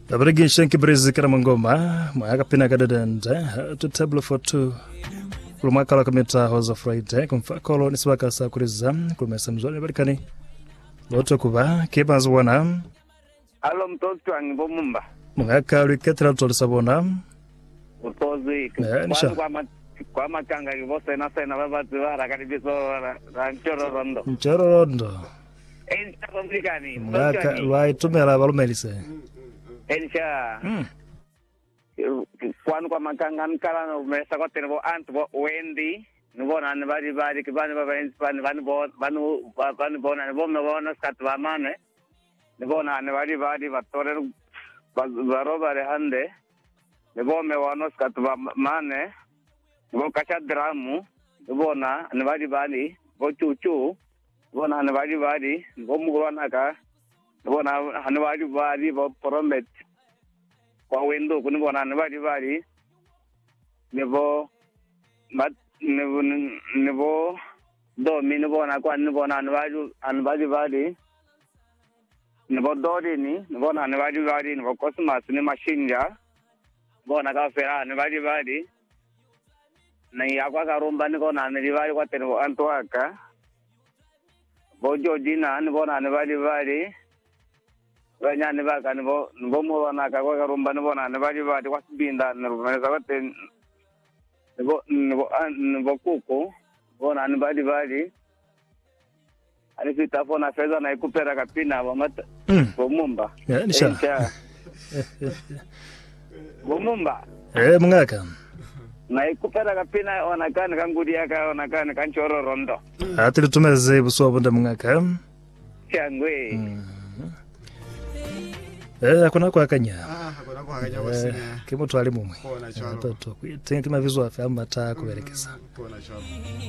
Abrigi shanki brezi kana mangoma mwaka pina kadadanda to table for two kulumaka la kameta hoza Friday kumfakolo niswaka sa kuriza kulumesa mzoni barikani loto kuba kebanz wana alo mtoto wangu mumba mwaka liketra tolisabona utozi kwa makanga kibose na sena baba tuara karibiso nchororondo encha komplikani mwaka lwa itumela balumelise encha kwa makanga nkala no mesa kwa tenbo antbo wendi nibona bari kibani baba inspani bani bona nibona bona skatwa mane nibona bari batore barobare hande nibome wano skatwa mane nibo kacha dramu nibona bari bo chuchu nibona bari bo mugwana ka nibona bari bo promet kwa wendo kunibona bari nibo nibo domi nibona kwa nibona bari nibo dori ni nibona bari nibo cosmos ni mashinja bona ka fera bari na yakwa karumba niko na bari kwa teno antwaka bojo jina nibona bari banyane baka nibo mubona ka kwa karumba nibona bari kwa sibinda nibona kwate nibo kuko bona bari ani sitafona feza na ikupera kapina bamata bomumba nisha bomumba mwaka na ikupera kapina onakana kangudia ka onakana kanchoro rondo atili tumeze buso bunda mwaka changwe akona kwa kanya akona kwa kanya basi kimo twali mumwe kona chalo toto tenki mavizo afya amata kuberekeza kona chalo